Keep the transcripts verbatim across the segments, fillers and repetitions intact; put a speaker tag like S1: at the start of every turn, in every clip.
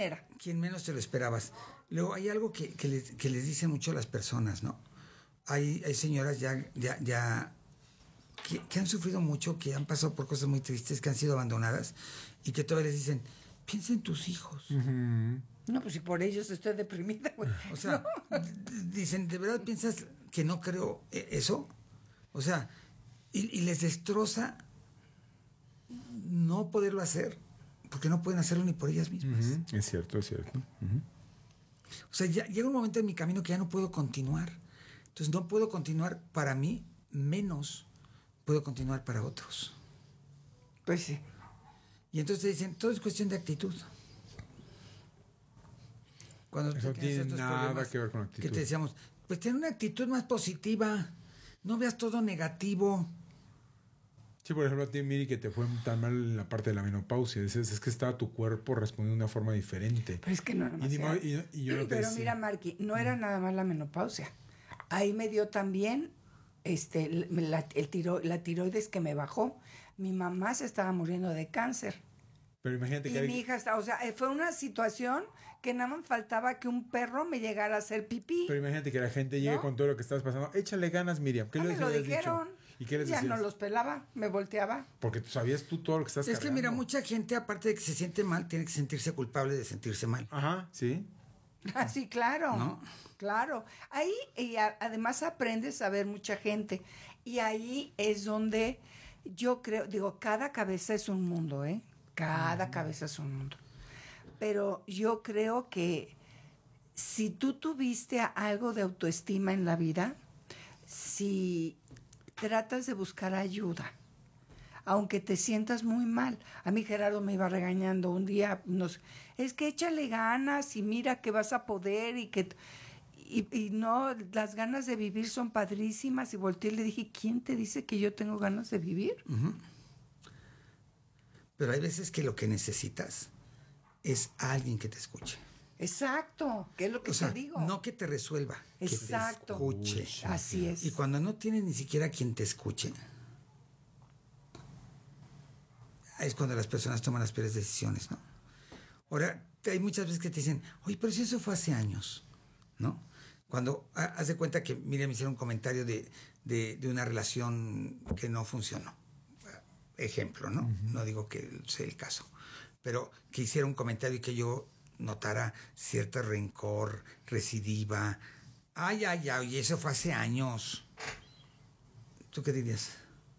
S1: manera.
S2: Quien menos te lo esperabas. Luego hay algo que, que, les, que les dicen mucho a las personas, ¿no? Hay, hay señoras ya, ya, ya que, que han sufrido mucho, que han pasado por cosas muy tristes, que han sido abandonadas y que todavía les dicen, piensa en tus hijos.
S1: Uh-huh. No, pues si por ellos estoy deprimida, güey.
S2: O sea, no. d- dicen, ¿de verdad piensas que no creo eso? O sea, y, y les destroza no poderlo hacer, porque no pueden hacerlo ni por ellas mismas.
S3: Uh-huh. Es cierto, es cierto. Uh-huh.
S2: O sea, ya llega un momento en mi camino que ya no puedo continuar. Entonces no puedo continuar para mí, menos puedo continuar para otros.
S1: Pues sí.
S2: Y entonces dicen, todo es cuestión de actitud. Cuando
S3: eso tiene nada que ver con actitud.
S2: Que te decíamos, pues ten una actitud más positiva, no veas todo negativo.
S3: Sí, por ejemplo, a ti, Miri, que te fue tan mal en la parte de la menopausia. Dices, es que estaba tu cuerpo respondiendo de una forma diferente.
S1: Pero es que no era más.
S3: Y, y, y yo no te
S1: Pero
S3: decía.
S1: mira, Marqui, no era nada más la menopausia. Ahí me dio también este, la, el tiro, la tiroides que me bajó. Mi mamá se estaba muriendo de cáncer.
S3: Pero imagínate
S1: y
S3: que...
S1: mi hija está, o sea, fue una situación que nada más faltaba que un perro me llegara a hacer pipí.
S3: Pero imagínate que la gente llegue, ¿no?, con todo lo que estás pasando. Échale ganas, Miriam. ¿Qué
S1: no
S3: les
S1: me lo
S3: habías
S1: dijeron.
S3: dicho? ¿Y qué les
S1: ya
S3: decías?
S1: no los pelaba, me volteaba.
S3: Porque tú sabías tú todo lo que estás
S2: Es
S3: cargando.
S2: que mira, mucha gente, aparte de que se siente mal, tiene que sentirse culpable de sentirse mal.
S3: Ajá, sí.
S1: Ah, sí, claro.
S2: ¿No?
S1: Claro. Ahí, y a, además aprendes a ver mucha gente. Y ahí es donde yo creo, digo, cada cabeza es un mundo, ¿eh? Cada cabeza es un mundo. Pero yo creo que si tú tuviste algo de autoestima en la vida, si tratas de buscar ayuda, aunque te sientas muy mal. A mí Gerardo me iba regañando un día, nos, es que échale ganas y mira que vas a poder y que... Y, y no, las ganas de vivir son padrísimas. Y volteé y le dije, ¿quién te dice que yo tengo ganas de vivir?
S2: Uh-huh. Pero hay veces que lo que necesitas es alguien que te escuche.
S1: Exacto, que es lo que
S2: o sea,
S1: te digo.
S2: No que te resuelva,
S1: exacto,
S2: que te escuche.
S1: Así es.
S2: Y cuando no tienes ni siquiera quien te escuche, es cuando las personas toman las peores decisiones, ¿no? Ahora, hay muchas veces que te dicen, oye, pero si eso fue hace años, ¿no? Cuando haz de cuenta que, mira, me hicieron un comentario de, de, de una relación que no funcionó. Ejemplo, ¿no? Uh-huh. No digo que sea el caso, pero que hiciera un comentario y que yo notara cierto rencor, recidiva. Ay, ay, ay, eso fue hace años. ¿Tú qué dirías?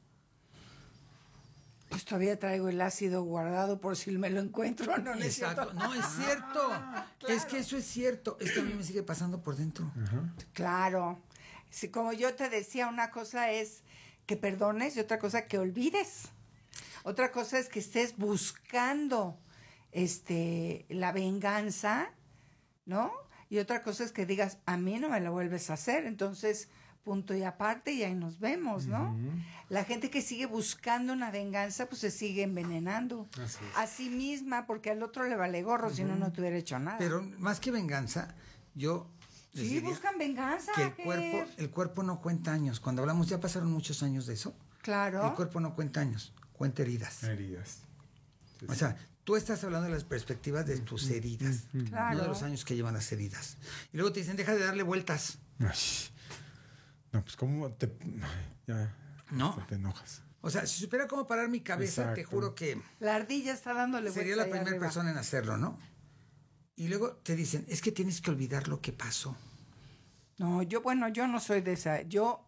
S1: Pues todavía traigo el ácido guardado por si me lo encuentro. No, no es
S2: Exacto,
S1: cierto.
S2: no es cierto.
S1: Ah, claro.
S2: Es que eso es cierto. Es que a mí me sigue pasando por dentro.
S3: Uh-huh.
S1: Claro. Si, como yo te decía, una cosa es que perdones y otra cosa que olvides. Otra cosa es que estés buscando este la venganza, ¿no? Y otra cosa es que digas, a mí no me la vuelves a hacer. Entonces, punto y aparte, y ahí nos vemos, ¿no? Uh-huh. La gente que sigue buscando una venganza, pues se sigue envenenando.
S3: Así es.
S1: A sí misma, porque al otro le vale gorro, uh-huh. Si no, no te hubiera hecho nada.
S2: Pero más que venganza, yo...
S1: Sí, buscan venganza.
S2: Que el cuerpo, el cuerpo no cuenta años. Cuando hablamos, ya pasaron muchos años de eso.
S1: Claro.
S2: El cuerpo no cuenta años, cuenta heridas.
S3: Heridas. Sí,
S2: o sea, tú estás hablando de las perspectivas de tus heridas,
S1: claro.
S2: No de los años que llevan las heridas. Y luego te dicen, deja de darle vueltas.
S3: Ay, no, pues cómo te... Ya,
S2: ¿no?
S3: Te enojas.
S2: O sea, si supiera cómo parar mi cabeza,
S3: exacto.
S2: Te juro que...
S1: La ardilla está dándole vueltas.
S2: Sería la primera persona en hacerlo, ¿no? Y luego te dicen, es que tienes que olvidar lo que pasó.
S1: No, yo, bueno, yo no soy de esa. Yo,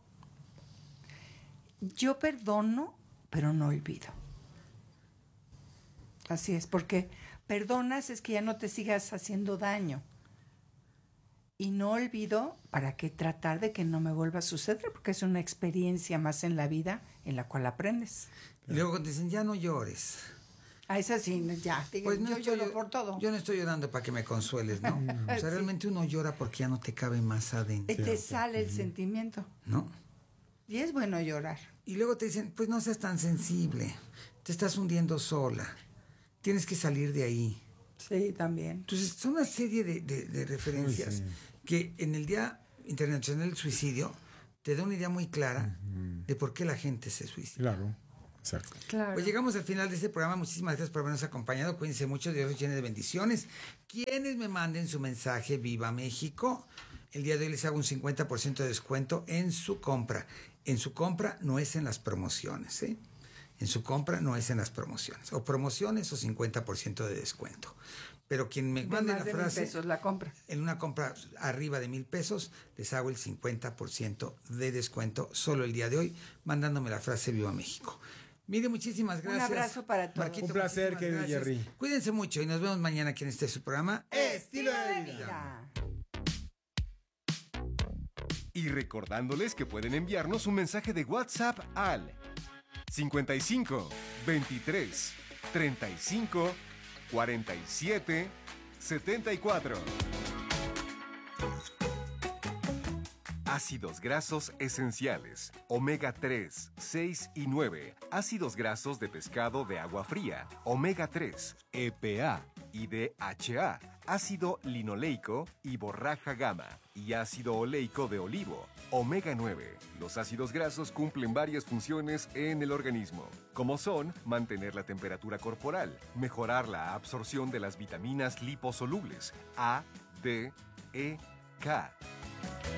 S1: yo perdono, pero no olvido. Así es, porque perdonas es que ya no te sigas haciendo daño. Y no olvido, ¿para qué tratar de que no me vuelva a suceder? Porque es una experiencia más en la vida en la cual aprendes.
S2: Y luego te dicen, ya no llores.
S1: A esa sí, ya. Digo,
S2: pues no
S1: yo
S2: estoy,
S1: lloro por todo.
S2: Yo no estoy llorando para que me consueles, ¿no? O sea, sí. Realmente uno llora porque ya no te cabe más adentro.
S1: Te sale el uh-huh. sentimiento.
S2: ¿No?
S1: Y es bueno llorar.
S2: Y luego te dicen, pues no seas tan sensible. Te estás hundiendo sola. Tienes que salir de ahí.
S1: Sí, también.
S2: Entonces, son una serie de, de, de referencias sí. que en el Día Internacional del Suicidio te da una idea muy clara uh-huh. de por qué la gente se suicida.
S3: Claro. Exacto.
S1: Claro.
S2: Pues llegamos al final de este programa. Muchísimas gracias por habernos acompañado. Cuídense mucho. Dios los llene de bendiciones. Quienes me manden su mensaje Viva México, el día de hoy les hago un cincuenta por ciento de descuento en su compra. En su compra, no es en las promociones, ¿eh? En su compra no es en las promociones. O promociones o cincuenta por ciento de descuento. Pero quien me
S1: De
S2: mande
S1: más
S2: la
S1: de mil
S2: frase,
S1: pesos la compra.
S2: en una compra arriba de mil pesos, les hago el cincuenta por ciento de descuento solo el día de hoy, mandándome la frase Viva México. Mire, muchísimas gracias.
S1: Un abrazo para todos.
S2: Marquito,
S3: Un placer,
S2: muchísimas
S3: querido
S2: gracias.
S3: Jerry.
S2: Cuídense mucho y nos vemos mañana aquí en este su programa.
S1: Estilo de vida.
S4: Y recordándoles que pueden enviarnos un mensaje de WhatsApp al cincuenta y cinco, veintitrés, treinta y cinco, cuarenta y siete, setenta y cuatro. Ácidos grasos esenciales, omega tres, seis y nueve, ácidos grasos de pescado de agua fría, omega tres, E P A y D H A, ácido linoleico y borraja gamma, y ácido oleico de olivo, omega nueve. Los ácidos grasos cumplen varias funciones en el organismo, como son mantener la temperatura corporal, mejorar la absorción de las vitaminas liposolubles A, D, E, K,